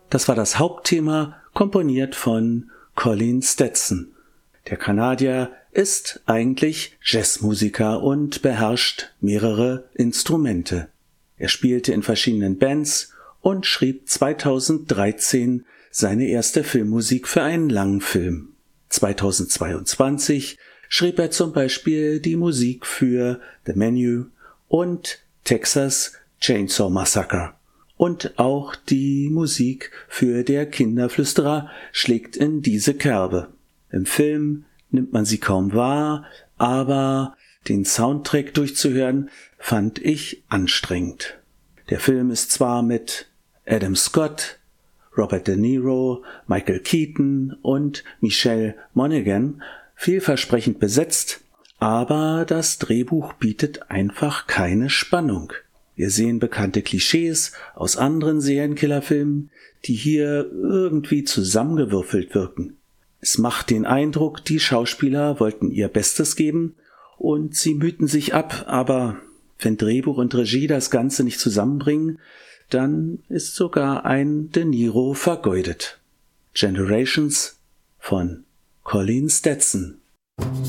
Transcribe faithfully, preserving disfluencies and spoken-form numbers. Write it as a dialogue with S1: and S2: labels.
S1: Das war das Hauptthema, komponiert von Colin Stetson. Der Kanadier ist eigentlich Jazzmusiker und beherrscht mehrere Instrumente. Er spielte in verschiedenen Bands und schrieb zweitausenddreizehn seine erste Filmmusik für einen Langfilm. zweitausendzweiundzwanzig schrieb er zum Beispiel die Musik für The Menu und Texas Chainsaw Massacre. Und auch die Musik für Der Kinderflüsterer schlägt in diese Kerbe. Im Film nimmt man sie kaum wahr, aber den Soundtrack durchzuhören, fand ich anstrengend. Der Film ist zwar mit Adam Scott, Robert De Niro, Michael Keaton und Michelle Monaghan vielversprechend besetzt, aber das Drehbuch bietet einfach keine Spannung. Wir sehen bekannte Klischees aus anderen Serienkillerfilmen, die hier irgendwie zusammengewürfelt wirken. Es macht den Eindruck, die Schauspieler wollten ihr Bestes geben und sie mühten sich ab, aber wenn Drehbuch und Regie das Ganze nicht zusammenbringen, dann ist sogar ein De Niro vergeudet. Generations von Colin Stetson.